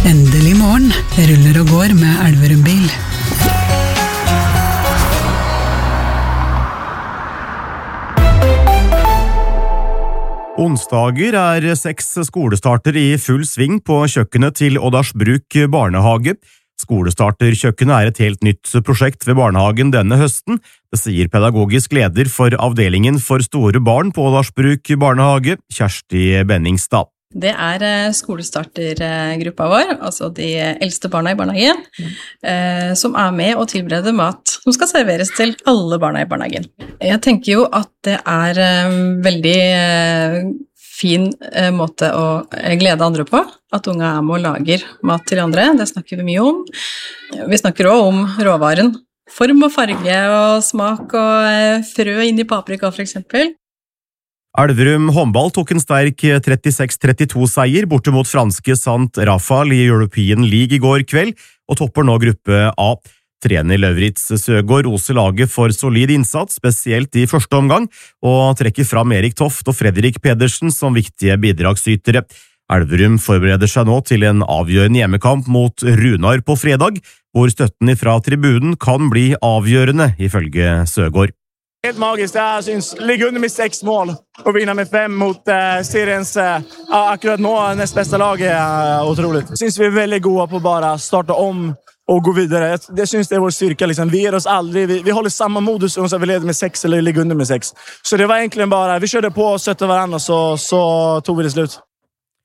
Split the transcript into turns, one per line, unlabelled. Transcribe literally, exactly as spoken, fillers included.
Endelig morgen, ruller og går med Elverum bil.
Onsdager er seks skolestarter i full sving på kjøkkenet til Oddarsbruk barnehage. Skolestarterkjøkkenet er et helt nytt prosjekt ved barnehagen denne høsten. Det sier pedagogisk leder for avdelingen for store barn på Oddarsbruk barnehage, Kjersti Benningstad.
Det er skolestartergruppa vår, altså de eldste barna i barnehagen, mm. som er med og tilbereder mat som skal serveres til alle barna i barnehagen. Jeg tenker jo at det er veldig fin måte å glede andre på, at unge er med og lager mat til andre. Det snakker vi mye om. Vi snakker også om råvaren. Form og farge og smak og frø inn i paprika for eksempel.
Elverum håndball tok en sterk trettiseks trettito seier borte mot franske Sant Rafal i European League i går kveld, og topper nå gruppe A. Trener Lauritz Søgaard roser laget for solid innsats, spesielt i første omgang, og trekker fram Erik Toft og Fredrik Pedersen som viktige bidragsytere. Elverum forbereder seg nå til en avgjørende hjemmekamp mot Runar på fredag, hvor støtten fra tribunen kan bli avgjørende, ifølge Søgaard.
Helt magiskt, det här syns ligga under med sex mål och vinna med fem mot eh, seriens eh, akkurat nå näst bästa lag är eh, otroligt. Syns vi är väldigt goda på bara starta om och gå vidare. Det syns det är vår styrka liksom. Vi ger oss aldrig, vi, vi håller samma modus om så vi leder med sex eller ligger under med sex. Så det var egentligen bara vi körde på och sötte varandra så så tog vi det slut.